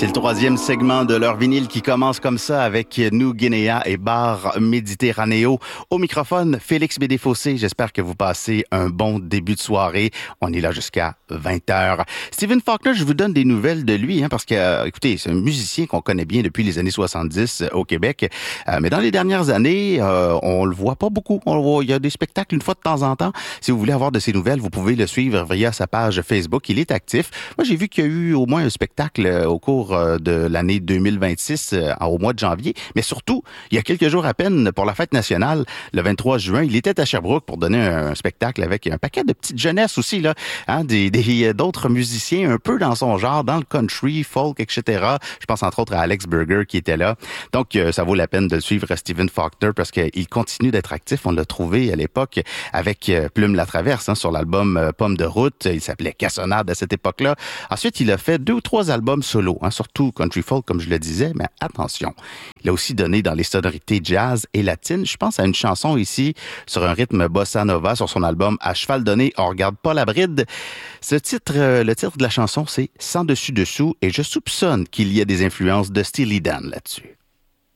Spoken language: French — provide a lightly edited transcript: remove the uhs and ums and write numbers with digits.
C'est le troisième segment de leur vinyle qui commence comme ça avec New Guinea et Bar Méditerranéo. Au microphone, Félix Bédéfossé. J'espère que vous passez un bon début de soirée. On est là jusqu'à 20h. Stephen Faulkner, je vous donne des nouvelles de lui, parce que, écoutez, c'est un musicien qu'on connaît bien depuis les années 70 au Québec. Mais dans les dernières années, on le voit pas beaucoup. Il y a des spectacles une fois de temps en temps. Si vous voulez avoir de ses nouvelles, vous pouvez le suivre via sa page Facebook. Il est actif. Moi, j'ai vu qu'il y a eu au moins un spectacle au cours de l'année 2026 au mois de janvier. Mais surtout, il y a quelques jours à peine, pour la fête nationale, le 23 juin, il était à Sherbrooke pour donner un spectacle avec un paquet de petites jeunesses aussi, là, d'autres musiciens un peu dans son genre, dans le country, folk, etc. Je pense entre autres à Alex Burger qui était là. Donc, ça vaut la peine de le suivre, Stephen Faulkner, parce qu'il continue d'être actif. On l'a trouvé à l'époque avec Plume la Traverse, sur l'album Pomme de route. Il s'appelait Cassonade à cette époque-là. Ensuite, il a fait 2 ou 3 albums solo, surtout country folk, comme je le disais, mais attention. Il a aussi donné dans les sonorités jazz et latines. Je pense à une chanson ici sur un rythme bossa nova sur son album À cheval donné, on regarde pas la bride. Le titre de la chanson, c'est Sans dessus dessous, et je soupçonne qu'il y a des influences de Steely Dan là-dessus.